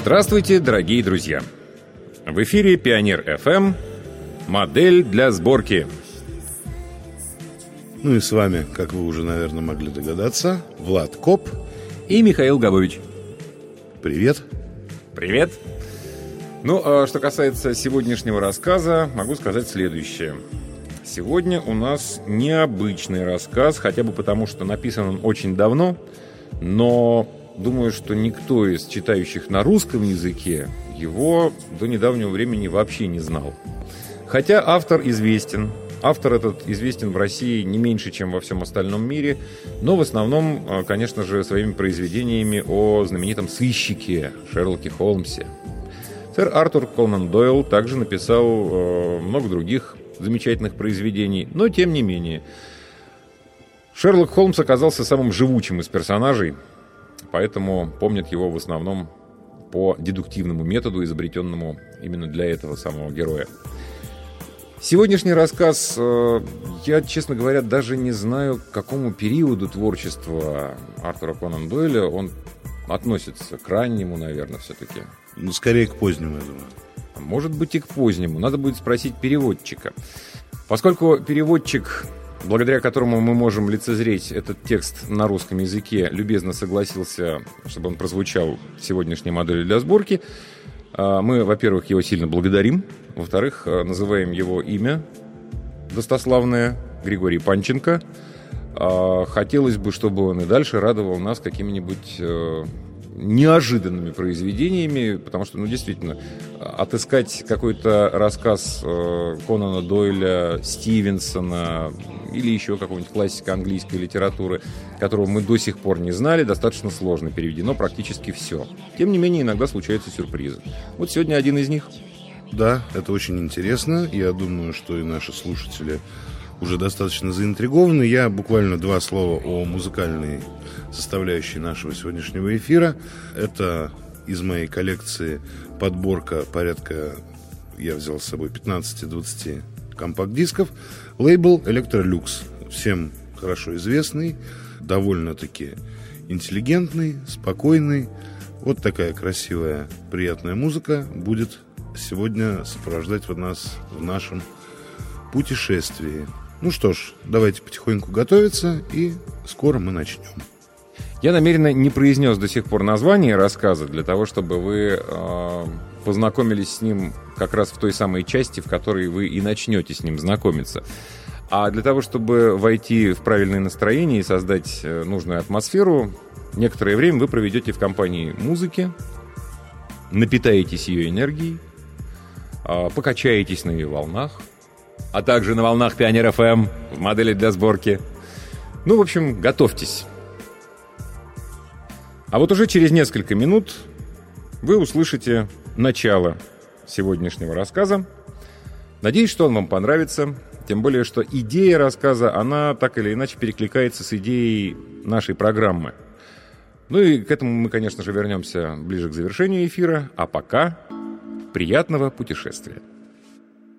Здравствуйте, дорогие друзья! В эфире Пионер ФМ, модель для сборки. Ну и с вами, как вы уже, наверное, могли догадаться, Влад Коп И Михаил Габович. Привет. Привет. Ну, что касается сегодняшнего рассказа, могу сказать следующее. Сегодня у нас необычный рассказ, хотя бы потому, что написан он очень давно, но думаю, что никто из читающих на русском языке его до недавнего времени вообще не знал. Хотя автор известен. Автор этот известен в России не меньше, чем во всем остальном мире, но в основном, конечно же, своими произведениями о знаменитом сыщике Шерлоке Холмсе. Сэр Артур Конан Дойл также написал много других замечательных произведений, но тем не менее. Шерлок Холмс оказался самым живучим из персонажей, поэтому помнят его в основном по дедуктивному методу, изобретенному именно для этого самого героя. Сегодняшний рассказ, я, честно говоря, даже не знаю, к какому периоду творчества Артура Конан Дойля он относится. К раннему, наверное, все-таки. Ну, скорее к позднему, я думаю. Может быть, и к позднему. Надо будет спросить переводчика. Поскольку переводчик, благодаря которому мы можем лицезреть этот текст на русском языке, любезно согласился, чтобы он прозвучал в сегодняшней модели для сборки, мы, во-первых, его сильно благодарим. Во-вторых, называем его имя достославное, Григорий Панченко. Хотелось бы, чтобы он и дальше радовал нас какими-нибудь неожиданными произведениями, потому что, действительно, отыскать какой-то рассказ Конана Дойля, Стивенсона или еще какого-нибудь классика английской литературы, которого мы до сих пор не знали, достаточно сложно. Переведено практически все. Тем не менее, иногда случаются сюрпризы. Вот сегодня один из них. Да, это очень интересно. Я думаю, что и наши слушатели уже достаточно заинтригованы. Я буквально два слова о музыкальной составляющей нашего сегодняшнего эфира. Это из моей коллекции подборка порядка, я взял с собой 15-20 компакт-дисков. Лейбл Electrolux. Всем хорошо известный, довольно-таки интеллигентный, спокойный. Вот такая красивая, приятная музыка будет сегодня сопровождать нас в нашем путешествии. Ну что ж, давайте потихоньку готовиться, и скоро мы начнем. Я намеренно не произнес до сих пор название рассказа, для того, чтобы вы познакомились с ним как раз в той самой части, в которой вы и начнете с ним знакомиться. А для того, чтобы войти в правильное настроение и создать нужную атмосферу, некоторое время вы проведете в компании музыки, напитаетесь ее энергией, покачаетесь на ее волнах, а также на волнах Пионер ФМ в модели для сборки. Ну, в общем, готовьтесь. А вот уже через несколько минут вы услышите начало сегодняшнего рассказа. Надеюсь, что он вам понравится. Тем более, что идея рассказа, она так или иначе перекликается с идеей нашей программы. Ну и к этому мы, конечно же, вернемся ближе к завершению эфира. А пока приятного путешествия.